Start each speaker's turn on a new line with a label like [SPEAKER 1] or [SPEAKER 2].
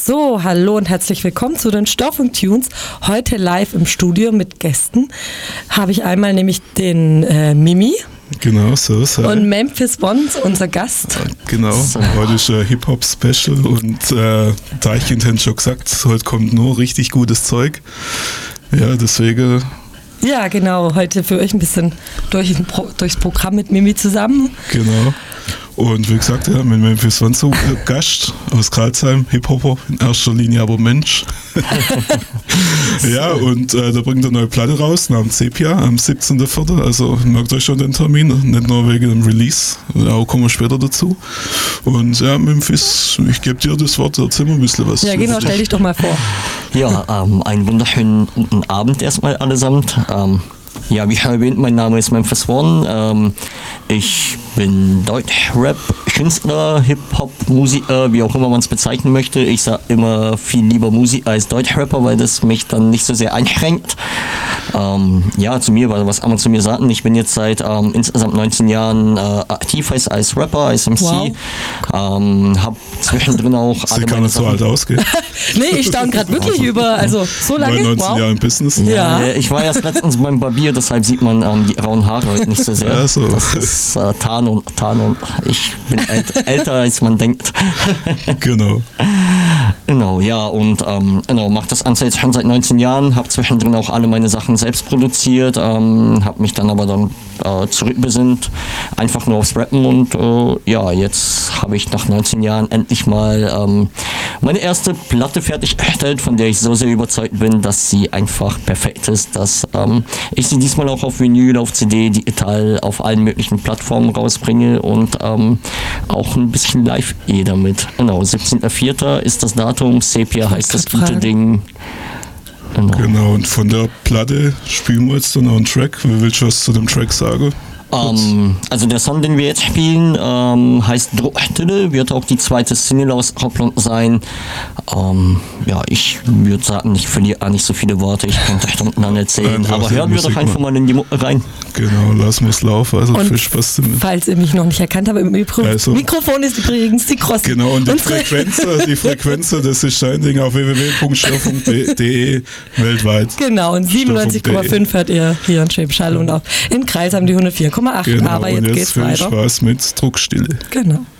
[SPEAKER 1] So, hallo und herzlich willkommen zu den Stoffunk-Tunes. Heute live im Studio mit Gästen habe ich einmal nämlich den Mimi.
[SPEAKER 2] Genau, so ist er.
[SPEAKER 1] Und Memphis Bonds, unser Gast.
[SPEAKER 2] Genau, heute ist ein Hip-Hop-Special und Deichkind hat schon gesagt, heute kommt nur richtig gutes Zeug. Ja, deswegen...
[SPEAKER 1] Ja, genau, heute für euch ein bisschen durchs Programm mit Mimi zusammen.
[SPEAKER 2] Genau. Und wie gesagt, ja, mit Memphis Bonds so Gast aus Karlsheim, Hip-Hopper in erster Linie, aber Mensch. Ja, und da bringt er eine neue Platte raus, namens Sepia, am 17.04. Also merkt euch schon den Termin, nicht nur wegen dem Release, auch kommen wir später dazu. Und ja, Memphis, ich gebe dir das Wort, erzähl mal ein bisschen was.
[SPEAKER 1] Ja, genau, stell dich doch mal vor.
[SPEAKER 3] Ja, einen wunderschönen guten Abend erstmal allesamt. Ja, wie schon erwähnt, mein Name ist Memphis One. Ich bin Deutsch-Rap-Künstler, Hip-Hop-Musiker, wie auch immer man es bezeichnen möchte. Ich sage immer viel lieber Musiker als Deutsch-Rapper, weil das mich dann nicht so sehr einschränkt. Ja, zu mir, was kann man zu mir sagen? Ich bin jetzt seit insgesamt 19 Jahren aktiv als Rapper, als MC. Wow. Hab zwischendrin auch
[SPEAKER 2] alle meine Sachen... so alt ausgehen.
[SPEAKER 1] Nee, ich staune gerade wirklich über, also so lange.
[SPEAKER 2] 19 Jahre im Business.
[SPEAKER 3] Ja. Ich war erst letztens beim Barbier, deshalb sieht man die grauen Haare heute nicht so sehr.
[SPEAKER 2] So.
[SPEAKER 3] Das ist Tarnung. Ich bin älter, als man denkt.
[SPEAKER 2] Genau.
[SPEAKER 3] Genau, ja, und mache das Ganze jetzt schon seit 19 Jahren, habe zwischendrin auch alle meine Sachen selbst produziert, habe mich dann aber dann zurückbesinnt, einfach nur aufs Rappen und ja, jetzt habe ich nach 19 Jahren endlich mal meine erste Platte fertiggestellt, von der ich so sehr überzeugt bin, dass sie einfach perfekt ist, dass ich sie diesmal auch auf Vinyl, auf CD, digital, auf allen möglichen Plattformen rausbringe und auch ein bisschen live damit. Genau, 17.04. ist das Datum, Sepia heißt das gute Ding.
[SPEAKER 2] Genau, und von der Platte spielen wir jetzt dann noch einen Track. Wie willst du was zu dem Track sagen?
[SPEAKER 3] Also der Song, den wir jetzt spielen, heißt Druckstille, wird auch die zweite Single-Auskopplung sein. Ja, ich würde sagen, ich verliere nicht so viele Worte, ich könnte stundenlang erzählen, aber hören wir doch einfach mal in die Mucke rein.
[SPEAKER 2] Genau, lassen wir es laufen, also viel Spaß damit.
[SPEAKER 1] Falls ihr mich noch nicht erkannt habt, im Mikrofon ist übrigens die Cross.
[SPEAKER 2] Genau, und die Frequenz, das ist dein Ding auf www.stoffunk.de weltweit.
[SPEAKER 1] Genau, und 97,5 hört ihr hier in Schwäbisch Hall und auch in Kreis haben die 104,8.
[SPEAKER 2] Genau,
[SPEAKER 1] aber
[SPEAKER 2] jetzt
[SPEAKER 1] geht's
[SPEAKER 2] viel
[SPEAKER 1] weiter.
[SPEAKER 2] Spaß mit Druckstille.
[SPEAKER 1] Genau.